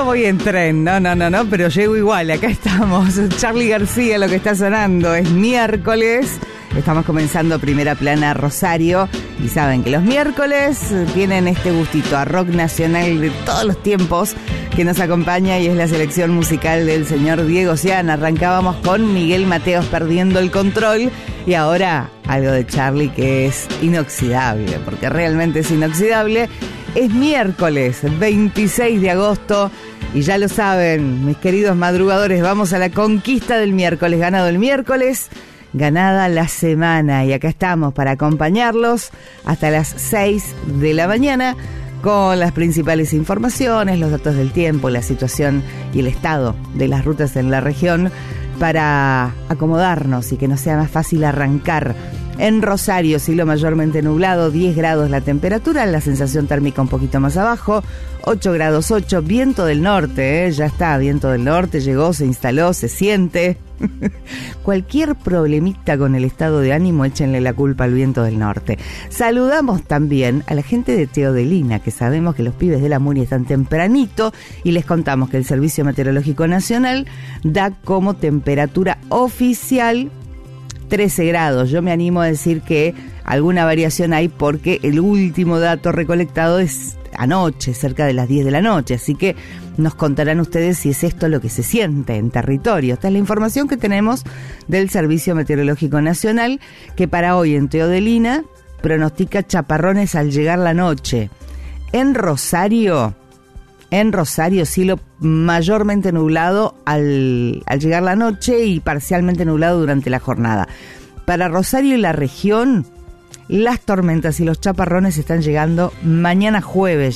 no voy en tren, no, pero llego igual, acá estamos. Charly García, lo que está sonando es miércoles. Estamos comenzando Primera Plana Rosario y saben que los miércoles tienen este gustito a rock nacional de todos los tiempos que nos acompaña y es la selección musical del señor Diego Sean. Arrancábamos con Miguel Mateos, Perdiendo el Control, y ahora algo de Charly que es inoxidable, porque realmente es inoxidable. Es miércoles 26 de agosto y ya lo saben, mis queridos madrugadores, vamos a la conquista del miércoles. Ganado el miércoles, ganada la semana, y acá estamos para acompañarlos hasta las 6 de la mañana con las principales informaciones, los datos del tiempo, la situación y el estado de las rutas en la región para acomodarnos y que nos sea más fácil arrancar. En Rosario, cielo mayormente nublado, 10 grados la temperatura, la sensación térmica un poquito más abajo, 8 grados 8, viento del norte, ya está, viento del norte, llegó, se instaló, se siente. Cualquier problemita con el estado de ánimo, échenle la culpa al viento del norte. Saludamos también a la gente de Teodelina, que sabemos que los pibes de la Muni están tempranito, y les contamos que el Servicio Meteorológico Nacional da como temperatura oficial 13 grados. Yo me animo a decir que alguna variación hay porque el último dato recolectado es anoche, cerca de las 10 de la noche, así que nos contarán ustedes si es esto lo que se siente en territorio. Esta es la información que tenemos del Servicio Meteorológico Nacional, que para hoy en Teodelina pronostica chaparrones al llegar la noche. En Rosario, cielo mayormente nublado al llegar la noche y parcialmente nublado durante la jornada. Para Rosario y la región, las tormentas y los chaparrones están llegando mañana jueves.